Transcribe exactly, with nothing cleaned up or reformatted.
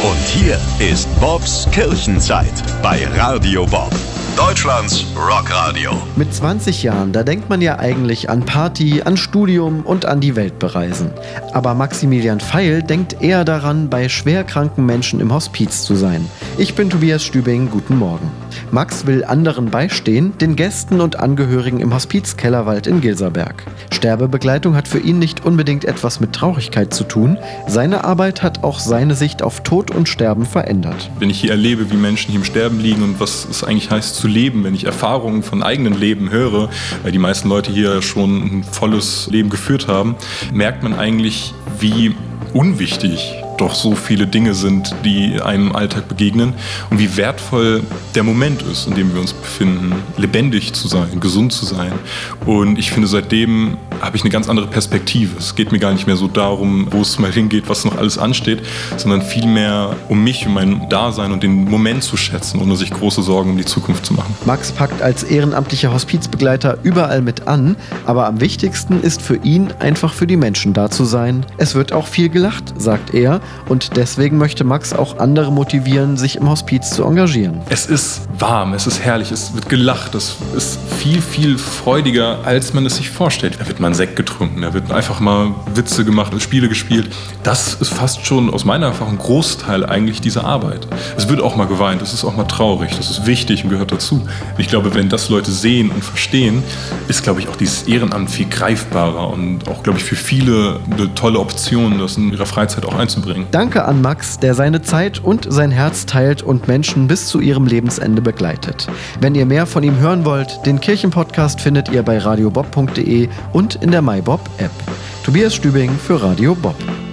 Und hier ist Bobs Kirchenzeit bei Radio Bob, Deutschlands Rockradio. Mit zwanzig Jahren, da denkt man ja eigentlich an Party, an Studium und an die Welt bereisen. Aber Maximilian Feil denkt eher daran, bei schwerkranken Menschen im Hospiz zu sein. Ich bin Tobias Stübing, guten Morgen. Max will anderen beistehen, den Gästen und Angehörigen im Hospiz Kellerwald in Gilserberg. Sterbebegleitung hat für ihn nicht unbedingt etwas mit Traurigkeit zu tun. Seine Arbeit hat auch seine Sicht auf Tod und Sterben verändert. Wenn ich hier erlebe, wie Menschen hier im Sterben liegen und was es eigentlich heißt zu leben, wenn ich Erfahrungen von eigenen Leben höre, weil die meisten Leute hier schon ein volles Leben geführt haben, merkt man eigentlich, wie unwichtig doch so viele Dinge sind, die einem im Alltag begegnen und wie wertvoll der Moment ist, in dem wir uns befinden, lebendig zu sein, gesund zu sein. Und ich finde, seitdem habe ich eine ganz andere Perspektive. Es geht mir gar nicht mehr so darum, wo es mal hingeht, was noch alles ansteht, sondern vielmehr um mich, um mein Dasein und den Moment zu schätzen, ohne sich große Sorgen um die Zukunft zu machen. Max packt als ehrenamtlicher Hospizbegleiter überall mit an, aber am wichtigsten ist für ihn einfach für die Menschen da zu sein. Es wird auch viel gelacht, sagt er. Und deswegen möchte Max auch andere motivieren, sich im Hospiz zu engagieren. Es ist warm, es ist herrlich, es wird gelacht, es ist viel, viel freudiger, als man es sich vorstellt. Da wird mal ein Sekt getrunken, da wird einfach mal Witze gemacht und Spiele gespielt. Das ist fast schon aus meiner Erfahrung ein Großteil eigentlich dieser Arbeit. Es wird auch mal geweint, es ist auch mal traurig, das ist wichtig und gehört dazu. Ich glaube, wenn das Leute sehen und verstehen, ist, glaube ich, auch dieses Ehrenamt viel greifbarer und auch, glaube ich, für viele eine tolle Option, das in ihrer Freizeit auch einzubringen. Danke an Max, der seine Zeit und sein Herz teilt und Menschen bis zu ihrem Lebensende begleitet. Wenn ihr mehr von ihm hören wollt, den Kirchenpodcast findet ihr bei radiobob punkt de und in der MyBob-App. Tobias Stübing für Radio Bob.